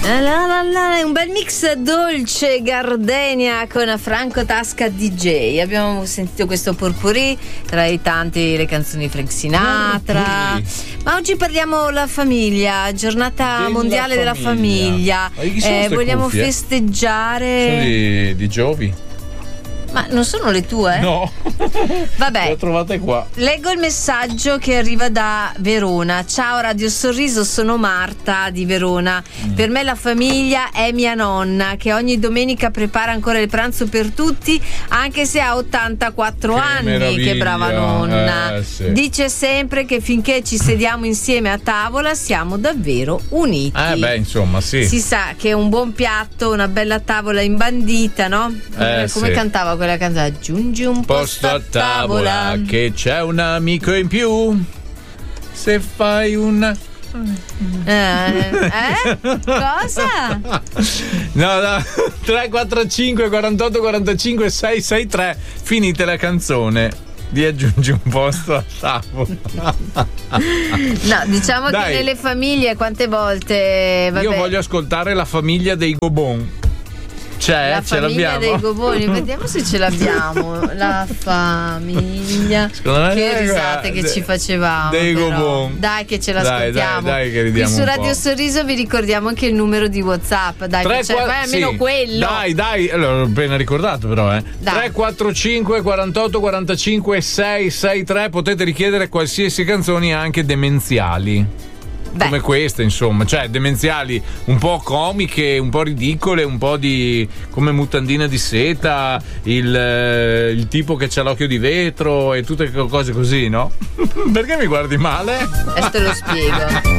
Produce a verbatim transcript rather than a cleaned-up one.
La la la la, un bel mix dolce gardenia con Franco Tasca D J. Abbiamo sentito questo potpourri tra i tanti, le canzoni Frank Sinatra. Ma oggi parliamo la famiglia, giornata della mondiale famiglia. della famiglia. Eh, vogliamo cuffie? festeggiare. Sono di, di Giovi. Ma non sono le tue? No. Vabbè. Le ho trovate qua. Leggo il messaggio che arriva da Verona. Ciao Radio Sorriso, sono Marta di Verona. Mm. Per me la famiglia è mia nonna, che ogni domenica prepara ancora il pranzo per tutti, anche se ha ottantaquattro che anni. Meraviglia. Che brava nonna. Eh, sì. Dice sempre che finché ci sediamo insieme a tavola siamo davvero uniti. Eh beh, insomma, sì. Si sa che un buon piatto, una bella tavola imbandita, no? Come, eh, come sì. cantava quella canzone? Aggiungi un posto, posto a tavola, tavola che c'è un amico in più. Se fai una eh, eh? Cosa? No, no. tre quattro cinque quarantotto quarantacinque sei sei tre. Finite la canzone di aggiungi un posto a tavola. No, diciamo Dai. che nelle famiglie quante volte vabbè. Io voglio ascoltare la famiglia dei Gobon. C'è, la ce famiglia l'abbiamo. dei Goboni, vediamo se ce l'abbiamo. La famiglia. Secondo me che risate che ci facevamo. Dei Gobon. Dai che ce l'ascoltiamo. Dai, dai, dai che ridiamo. Qui su Radio Sorriso vi ricordiamo anche il numero di WhatsApp. Dai, tre, cioè, qua, almeno sì. quello. Dai, dai, allora, l'ho appena ricordato però, eh. tre quattro cinque quarantotto quarantacinque sei sei tre. Potete richiedere qualsiasi canzoni anche demenziali. Beh. Come queste, insomma, cioè demenziali un po' comiche, un po' ridicole, un po' di come mutandina di seta, il, il tipo che c'ha l'occhio di vetro e tutte cose così, no? Perché mi guardi male? E te lo spiego.